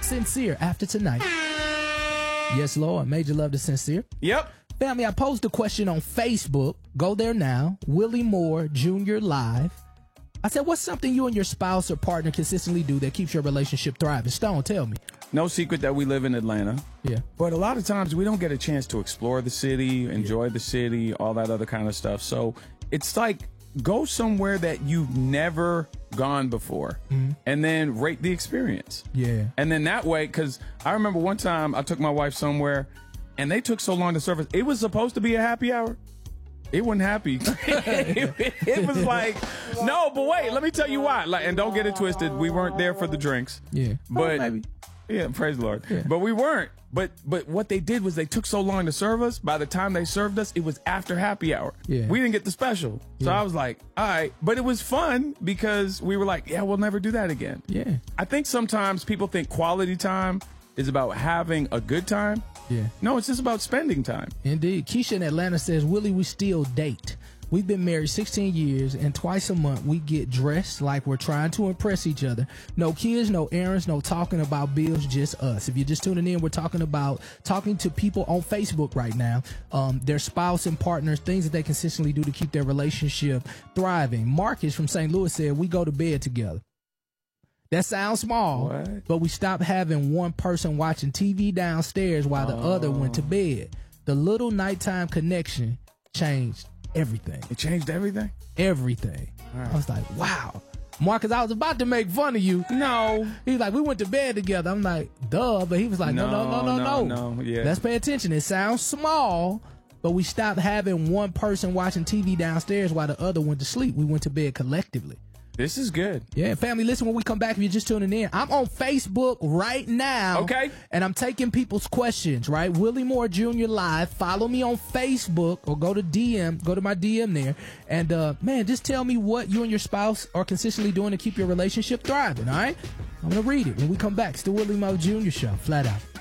Sincere after tonight. Yes, Lord. Major love to Sincere. Yep. Family, I posed a question on Facebook. Go there now. Willie Moore Jr. Live. I said, what's something you and your spouse or partner consistently do that keeps your relationship thriving? Stone, tell me. No secret that we live in Atlanta. Yeah. But a lot of times we don't get a chance to explore the city, enjoy the city, all that other kind of stuff. So it's like, go somewhere that you've never gone before and then rate the experience. Yeah. And then that way, because I remember one time I took my wife somewhere and they took so long to serve us. It was supposed to be a happy hour. It wasn't happy. It was like, no, but wait, let me tell you why. Like, and don't get it twisted. We weren't there for the drinks. Yeah. But maybe. yeah, praise the Lord. Yeah. But we weren't. But what they did was they took so long to serve us. By the time they served us, it was after happy hour. Yeah. We didn't get the special. So Yeah. I was like, all right. But it was fun because we were like, yeah, we'll never do that again. Yeah. I think sometimes people think quality time is about having a good time. Yeah. No, it's just about spending time. Indeed. Keisha in Atlanta says, Willie, we still date. We've been married 16 years, and twice a month we get dressed like we're trying to impress each other. No kids, no errands, no talking about bills, just us. If you're just tuning in, we're talking to people on Facebook right now, their spouse and partners, things that they consistently do to keep their relationship thriving. Marcus from St. Louis said, we go to bed together. That sounds small, but we stopped having one person watching TV downstairs while the other went to bed. The little nighttime connection changed everything. It changed everything? Everything. Right. I was like, wow. Marcus, I was about to make fun of you. No. He's like, we went to bed together. I'm like, duh. But he was like, no. Yeah. Let's pay attention. It sounds small, but we stopped having one person watching TV downstairs while the other went to sleep. We went to bed collectively. This is good. Yeah, family, listen, when we come back, if you're just tuning in, I'm on Facebook right now. Okay. And I'm taking people's questions, right? Willie Moore Jr. Live. Follow me on Facebook or go to my DM there. And, man, just tell me what you and your spouse are consistently doing to keep your relationship thriving, all right? I'm going to read it when we come back. It's the Willie Moore Jr. Show, flat out.